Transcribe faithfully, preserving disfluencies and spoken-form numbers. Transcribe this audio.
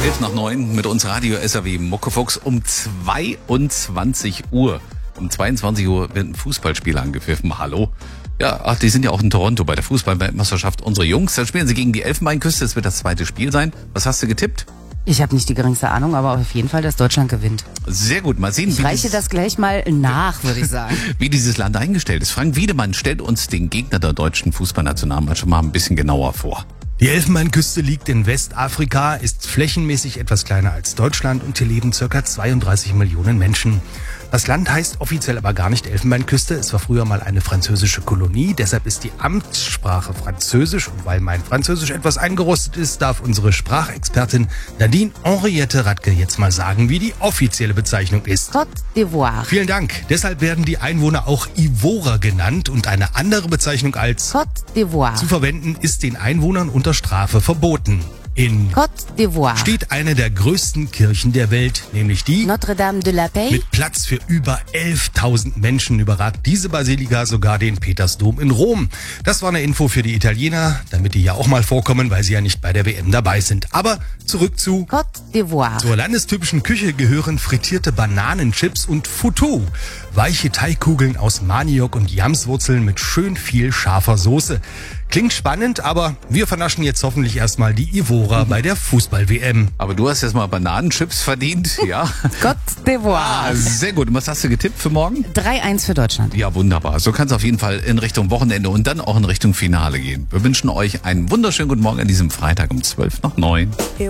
elf nach neun mit uns Radio S R W Muckefuchs um zweiundzwanzig Uhr. Um zweiundzwanzig Uhr wird ein Fußballspiel angepfiffen. Hallo? Ja, ach, die sind ja auch in Toronto bei der Fußballweltmeisterschaft. Unsere Jungs, da spielen sie gegen die Elfenbeinküste. Das wird das zweite Spiel sein. Was hast du getippt? Ich habe nicht die geringste Ahnung, aber auf jeden Fall, dass Deutschland gewinnt. Sehr gut, mal sehen. Ich reiche das gleich mal nach, würde ich sagen. Wie dieses Land eingestellt ist. Frank Wiedemann stellt uns den Gegner der deutschen Fußballnationalmannschaft mal ein bisschen genauer vor. Die Elfenbeinküste liegt in Westafrika, ist flächenmäßig etwas kleiner als Deutschland und hier leben ca. zweiunddreißig Millionen Menschen. Das Land heißt offiziell aber gar nicht Elfenbeinküste. Es war früher mal eine französische Kolonie. Deshalb ist die Amtssprache Französisch. Und weil mein Französisch etwas eingerostet ist, darf unsere Sprachexpertin Nadine Henriette Radke jetzt mal sagen, wie die offizielle Bezeichnung ist. Côte d'Ivoire. Vielen Dank. Deshalb werden die Einwohner auch Ivorer genannt. Und eine andere Bezeichnung als Côte d'Ivoire zu verwenden ist den Einwohnern unter Strafe verboten. In Côte d'Ivoire steht eine der größten Kirchen der Welt, nämlich die Notre-Dame de la Paix. Mit Platz für über elftausend Menschen überragt diese Basilika sogar den Petersdom in Rom. Das war eine Info für die Italiener, damit die ja auch mal vorkommen, weil sie ja nicht bei der W M dabei sind. Aber zurück zu Côte d'Ivoire. Zur landestypischen Küche gehören frittierte Bananenchips und Foutou. Weiche Teigkugeln aus Maniok und Yamswurzeln mit schön viel scharfer Soße. Klingt spannend, aber wir vernaschen jetzt hoffentlich erstmal die Ivorer bei der Fußball-W M. Aber du hast jetzt mal Bananenchips verdient, ja? Côte d'Ivoire. Ah, sehr gut. Und was hast du getippt für morgen? drei eins für Deutschland. Ja, wunderbar. So kann es auf jeden Fall in Richtung Wochenende und dann auch in Richtung Finale gehen. Wir wünschen euch einen wunderschönen guten Morgen an diesem Freitag um zwölf nach neun.